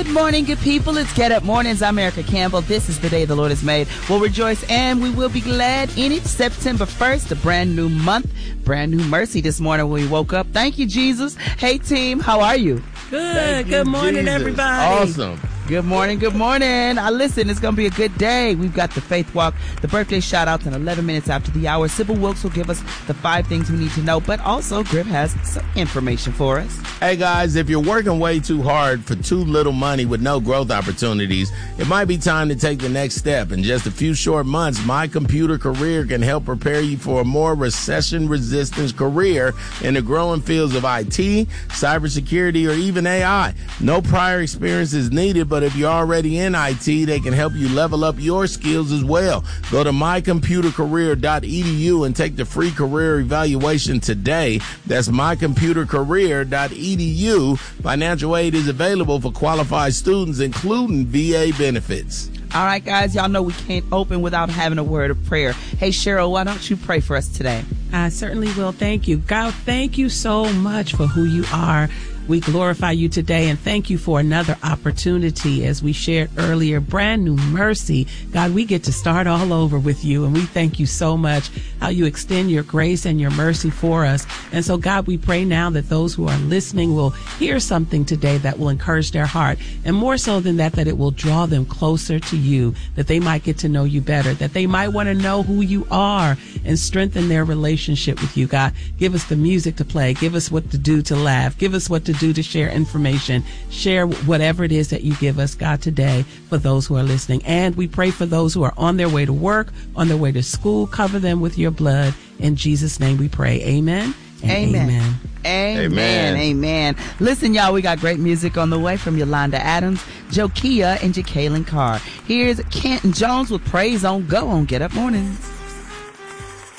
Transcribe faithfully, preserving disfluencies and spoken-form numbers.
Good morning, good people. It's Get Up Mornings. I'm Erica Campbell. This is the day the Lord has made. We'll rejoice and we will be glad in it. September first, a brand new month, brand new mercy this morning when we woke up. Thank you, Jesus. Hey, team, how are you? Good. Thank good you, morning, Jesus. everybody. Awesome. Good morning, good morning. I listen, it's going to be a good day. We've got the Faith Walk, the birthday shout-outs, and eleven minutes after the hour. Sybil Wilkes will give us the five things we need to know, but also Griff has some information for us. Hey, guys, if you're working way too hard for too little money with no growth opportunities, it might be time to take the next step. In just a few short months, My Computer Career can help prepare you for a more recession-resistant career in the growing fields of I T, cybersecurity, or even A I. No prior experience is needed, but if you're already in I T, they can help you level up your skills as well. Go to my computer career dot e d u and take the free career evaluation today. That's my computer career dot e d u. Financial aid is available for qualified students, including V A benefits. All right, guys, y'all know we can't open without having a word of prayer. Hey, Cheryl, why don't you pray for us today? I certainly will. Thank you. God, thank you so much for who you are. We glorify you today and thank you for another opportunity. As we shared earlier, brand new mercy. God, we get to start all over with you, and we thank you so much how you extend your grace and your mercy for us. And so, God, we pray now that those who are listening will hear something today that will encourage their heart, and more so than that, that it will draw them closer to you, that they might get to know you better, that they might want to know who you are and strengthen their relationship with you. God, give us the music to play. Give us what to do to laugh. Give us what to do to share information. Share whatever it is that you give us, God, today for those who are listening. And we pray for those who are on their way to work, on their way to school. Cover them with your blood. In Jesus' name we pray. Amen. And amen. Amen. Amen. Amen. Amen. Listen, y'all, we got great music on the way from Yolanda Adams, Joe Kia, and Jacqueline Carr. Here's Kenton Jones with Praise on Go on Get Up Mornings.